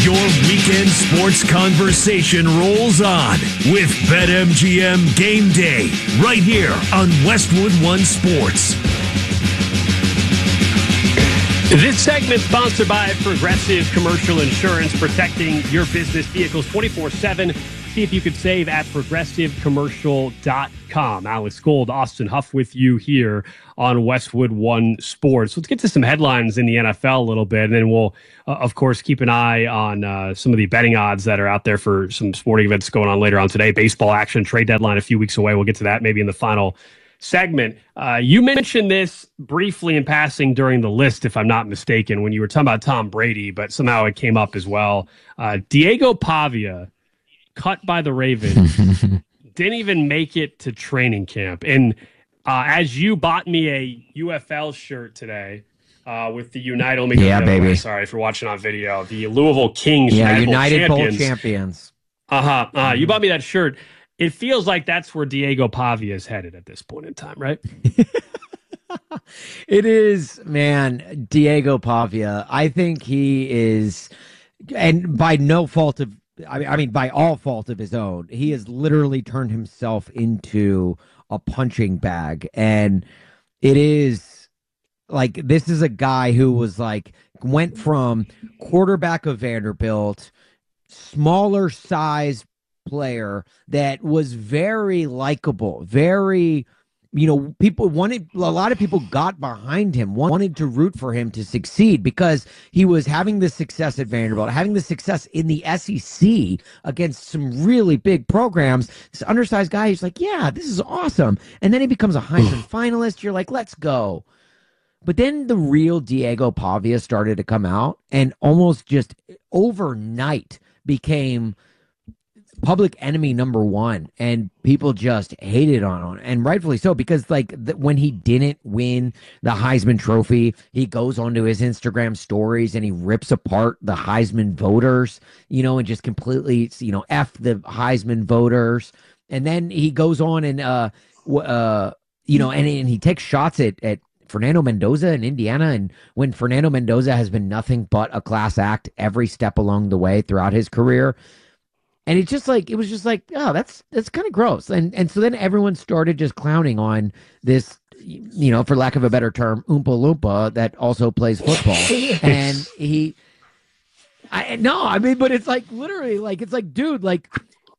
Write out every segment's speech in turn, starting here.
Your weekend sports conversation rolls on with BetMGM Game Day right here on Westwood One Sports. This segment sponsored by Progressive Commercial Insurance, protecting your business vehicles 24/7. See if you could save at progressivecommercial.com. Alex Gold, Austin Huff with you here on Westwood One Sports. Let's get to some headlines in the NFL a little bit, and then we'll, of course, keep an eye on some of the betting odds that are out there for some sporting events going on later on today. Baseball action, trade deadline a few weeks away. We'll get to that maybe in the final segment. You mentioned this briefly in passing during the list, if I'm not mistaken, when you were talking about Tom Brady, but somehow it came up as well. Diego Pavia, cut by the Ravens, didn't even make it to training camp. And as you bought me a UFL shirt today with the United, let me yeah, baby. Sorry for watching on video. The Louisville Kings, yeah, United Bowl champions. You bought me that shirt. It feels like that's where Diego Pavia is headed at this point in time, right? It is, man. Diego Pavia. I think he is, and by no fault of, I mean, by all fault of his own, he has literally turned himself into a punching bag. And it is like, this is a guy who was like, went from quarterback of Vanderbilt, smaller size player that was very likable, very, people wanted, a lot of people got behind him, wanted to root for him to succeed because he was having the success at Vanderbilt, having the success in the SEC against some really big programs. This undersized guy, he's like, yeah, this is awesome. And then he becomes a Heisman finalist. You're like, let's go. But then the real Diego Pavia started to come out and almost just overnight became public enemy number one, and people just hated on him, and rightfully so, because like when he didn't win the Heisman Trophy, he goes onto his Instagram stories and he rips apart the Heisman voters, and just completely, F the Heisman voters. And then he goes on and and he takes shots at Fernando Mendoza in Indiana, and when Fernando Mendoza has been nothing but a class act every step along the way throughout his career. And it was just like, oh, that's kind of gross. And so then everyone started just clowning on this, for lack of a better term, Oompa Loompa that also plays football. And but it's like literally like, it's like, dude, like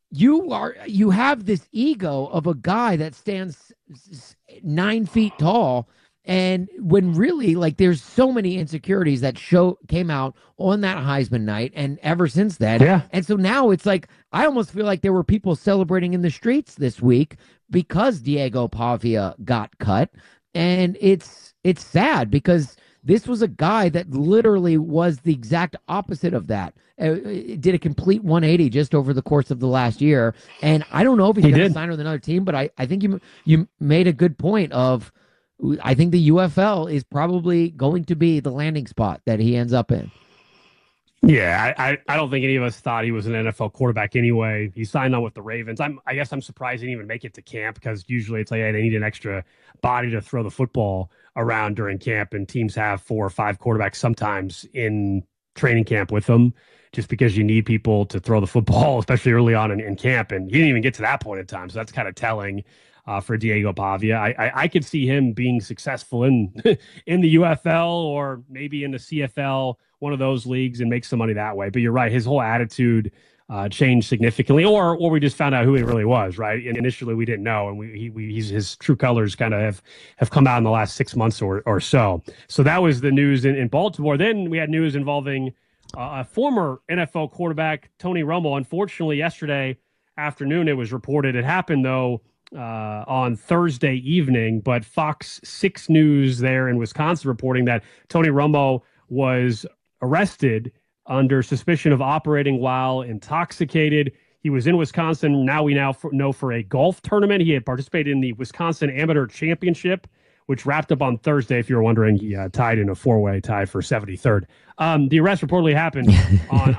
you have this ego of a guy that stands 9 feet tall. And when really, like, there's so many insecurities that came out on that Heisman night and ever since then. Yeah. And so now it's like, I almost feel like there were people celebrating in the streets this week because Diego Pavia got cut. And it's sad because this was a guy that literally was the exact opposite of that. It did a complete 180 just over the course of the last year. And I don't know if he's going to sign with another team, but I think you made a good point of, I think the UFL is probably going to be the landing spot that he ends up in. Yeah, I don't think any of us thought he was an NFL quarterback anyway. He signed on with the Ravens. I guess I'm surprised he didn't even make it to camp because usually it's like, hey, they need an extra body to throw the football around during camp, and teams have 4 or 5 quarterbacks sometimes in training camp with them just because you need people to throw the football, especially early on in camp, and he didn't even get to that point in time, so that's kind of telling. For Diego Pavia, I could see him being successful in in the UFL or maybe in the CFL, one of those leagues, and make some money that way. But you're right, his whole attitude changed significantly, or we just found out who he really was. Right, and initially we didn't know, and his true colors kind of have come out in the last 6 months or so. So that was the news in Baltimore. Then we had news involving a former NFL quarterback, Tony Romo. Unfortunately, yesterday afternoon it was reported. It happened though on Thursday evening, but Fox 6 News there in Wisconsin reporting that Tony Romo was arrested under suspicion of operating while intoxicated. He was in Wisconsin. Now we know for a golf tournament. He had participated in the Wisconsin Amateur Championship, which wrapped up on Thursday. If you're wondering, he tied in a 4-way tie for 73rd. The arrest reportedly happened on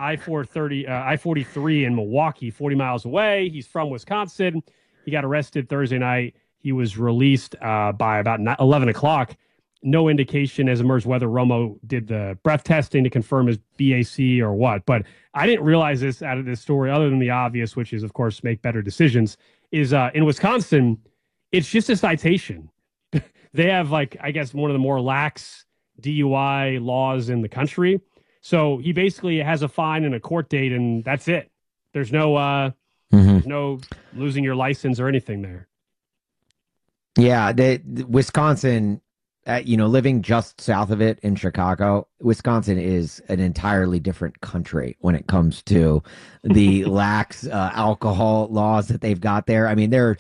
I-43 in Milwaukee, 40 miles away. He's from Wisconsin. He got arrested Thursday night. He was released by about 11 o'clock no indication has emerged whether Romo did the breath testing to confirm his BAC or what. But I didn't realize this out of this story, other than the obvious, which is, of course, make better decisions, is in Wisconsin, it's just a citation. They have, like, I guess, one of the more lax DUI laws in the country. So he basically has a fine and a court date, and that's it. There's no there's no losing your license or anything there. Yeah, Wisconsin, living just south of it in Chicago, Wisconsin is an entirely different country when it comes to the lax alcohol laws that they've got there. I mean, they're